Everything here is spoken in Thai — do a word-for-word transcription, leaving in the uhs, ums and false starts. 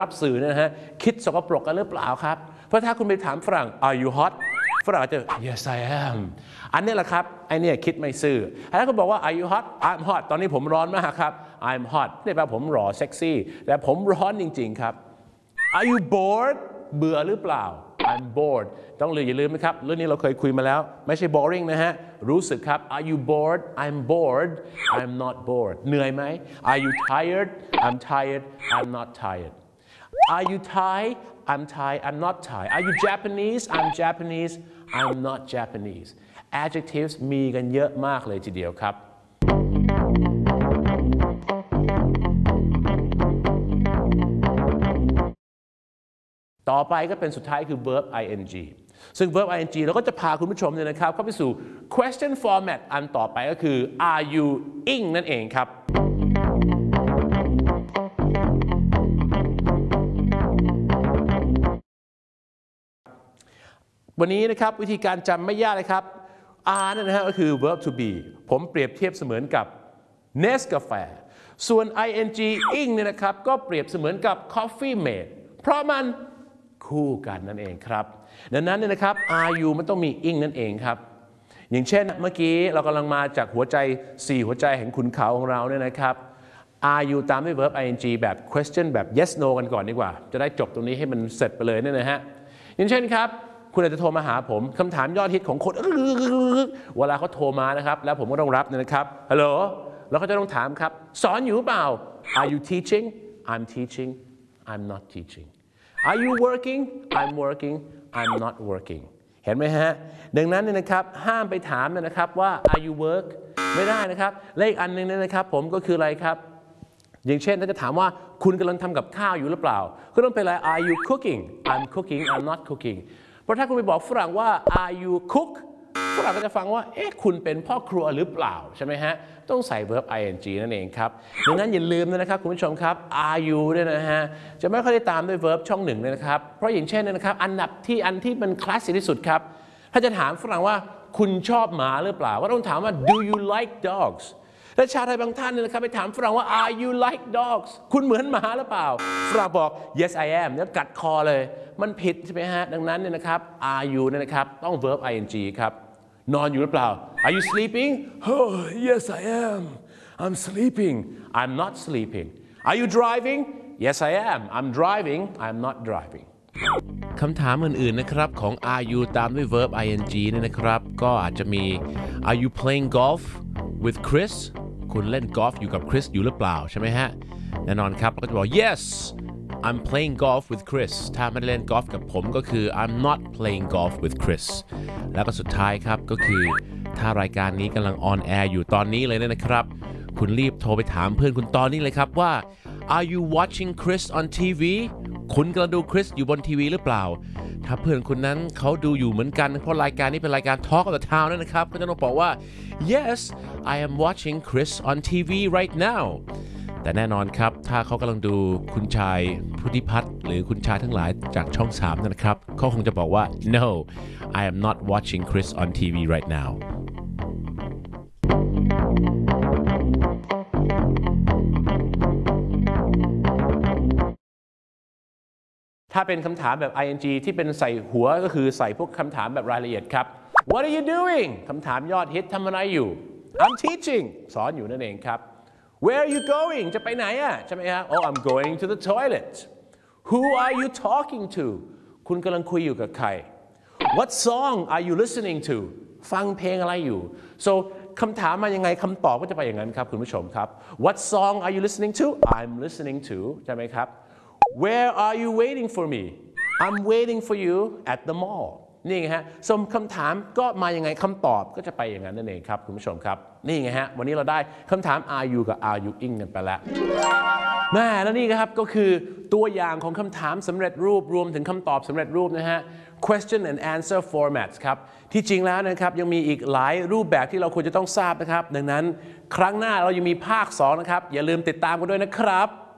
รับสื่อนะฮะคิดสกปรกกันหรือเปล่าครับเพราะถ้าคุณไปถามฝรั่ง Are you hot ฝรั่งจะ Yes I am อันนี้แหละครับไอเนี่ยคิดไม่ซื่อถ้าคุณบอกว่า Are you hot I'm hot ตอนนี้ผมร้อนมากครับ I'm hot นี่แปลว่าผมหล่อเซ็กซี่แต่ผมร้อนจริงๆครับ Are you bored เบื่อหรือเปล่า I'm bored ต้องเลยอย่าลืมนะครับเรื่องนี้เราเคยคุยมาแล้วไม่ใช่ boring นะฮะรู้สึกครับ Are you bored I'm bored I'm not bored เหนื่อยไหม Are you tired I'm tired I'm not tired Are you Thai I'm Thai I'm not Thai Are you Japanese I'm Japanese I'm not Japanese adjectives มีกันเยอะมากเลยทีเดียวครับต่อไปก็เป็นสุดท้ายคือ verb ing ซึ่ง verb ing เราก็จะพาคุณผู้ชมเนี่ยนะครับเข้าไปสู่ question format อันต่อไปก็คือ are you ing นั่นเองครับวันนี้นะครับวิธีการจำไม่ยากเลยครับ R นั่นนะฮะก็คือ verb to be ผมเปรียบเทียบเสมือนกับ Nescafe ส่วน ing ing เนี่ยนะครับก็เปรียบเสมือนกับ coffee mate เพราะมันคู่กันนั่นเองครับดังนั้นเนี่ยนะครับ are you มันต้องมี ing นั่นเองครับอย่างเช่นเมื่อกี้เรากำลังมาจากหัวใจสี่หัวใจแห่งขุนเขาของเราเนี่ยนะครับ are you ตามด้วย verb ing แบบ question แบบ yes no กันก่อนดีกว่าจะได้จบตรงนี้ให้มันเสร็จไปเลยเนี่ยนะฮะอย่างเช่นครับคุณอาจจะโทรมาหาผมคำถามยอดฮิตของคนเวลาเขาโทรมานะครับแล้วผมก็ต้องรับเนี่ยนะครับฮัลโหลแล้วเขาจะต้องถามครับสอนอยู่เปล่า Are you teaching I'm teaching I'm not teaching Are you working I'm working I'm not working เห็นไหมฮะดังนั้นเนี่ยนะครับห้ามไปถามนะครับว่า Are you work ไม่ได้นะครับและอีกอันนึงเนี่ยนะครับผมก็คืออะไรครับอย่างเช่นถ้าจะถามว่าคุณกำลังทำกับข้าวอยู่หรือเปล่าก็ต้องเป็นอะไร Are you cooking I'm cooking I'm not cookingเพราะถ้าคุณไปบอกฝรั่งว่า Are you cook ฝรั่งก็จะฟังว่าเอ๊ะคุณเป็นพ่อครัวหรือเปล่าใช่ไหมฮะต้องใส่ verb ing นั่นเองครับดังนั้นอย่าลืมนะครับคุณผู้ชมครับ Are you เนี่ยนะฮะจะไม่ค่อยได้ตามด้วย verb ช่องหนึ่งเลยนะครับเพราะอย่างเช่นนะครับอันดับที่อันที่มันคลาสสิกที่สุดครับถ้าจะถามฝรั่งว่าคุณชอบหมาหรือเปล่าก็ต้องถามว่า Do you like dogsและชาวไทยบางท่านเนี่ยนะครับไปถามฝรั่งว่า Are you like dogs คุณเหมือนหมาหรือเปล่าฝรั่งบอก Yes I am เนี่ยกัดคอเลยมันผิดใช่ไหมฮะดังนั้นเนี่ยนะครับ Are you เนี่ยนะครับต้อง verb ing ครับนอนอยู่หรือเปล่า Are you sleeping Oh yes I am I'm sleeping I'm not sleeping Are you driving Yes I am I'm driving I'm not driving คำถามอื่นๆนะครับของ Are you ตามด้วย verb ing เนี่ยนะครับก็อาจจะมี Are you playing golf with Chris คุณเล่นกอล์ฟอยู่กับคริสอยู่หรือเปล่าใช่ไหมฮะแน่นอนครับก็จะบอก yes I'm playing golf with Chris ถ้าไม่ได้เล่นกอล์ฟกับผมก็คือ I'm not playing golf with Chris แล้วก็สุดท้ายครับก็คือถ้ารายการนี้กำลังออนแอร์อยู่ตอนนี้เลยนะครับคุณรีบโทรไปถามเพื่อนคุณตอนนี้เลยครับว่า Are you watching Chris on ที วี คุณกำลังดูคริสอยู่บนทีวีหรือเปล่าถ้าเพื่อนคุณนั้นเขาดูอยู่เหมือนกันเพราะรายการนี้เป็นรายการ Talk of the Town นั่นนะครับก็จะต้องบอกว่า yes I am watching Chris on ที วี right now แต่แน่นอนครับถ้าเขากำลังดูคุณชายพุทธิพัฒน์หรือคุณชายทั้งหลายจากช่องสามนะครับเขาคงจะบอกว่า no I am not watching Chris on ที วี right nowถ้าเป็นคำถามแบบ ing ที่เป็นใส่หัวก็คือใส่พวกคำถามแบบรายละเอียดครับ What are you doing คำถามยอดฮิตทำอะไรอยู่ I'm teaching สอนอยู่นั่นเองครับ Where are you going จะไปไหนอ่ะใช่ไหมครับ Oh I'm going to the toilet Who are you talking to คุณกำลังคุยอยู่กับใคร What song are you listening to ฟังเพลงอะไรอยู่ so คำถามมายังไงคำตอบก็จะไปอย่างนั้นครับคุณผู้ชมครับ What song are you listening to I'm listening to ใช่ไหมครับWhere are you waiting for me? I'm waiting for you at the mall. นี่ไงฮะสมคำถามก็มายังไงคำตอบก็จะไปอย่างนั้นนั่นเองครับคุณผู้ชมครับนี่ไงฮะวันนี้เราได้คำถาม are you กับ are you ing กันไปแล้วแม่แล้วนี่ครับก็คือตัวอย่างของคำถามสำเร็จรูปรวมถึงคำตอบสำเร็จรูปนะฮะ question and answer formats ครับที่จริงแล้วนะครับยังมีอีกหลายรูปแบบที่เราควรจะต้องทราบนะครับดังนั้นครั้งหน้าเรายังมีภาคสองนะครับอย่าลืมติดตามกันด้วยนะครับ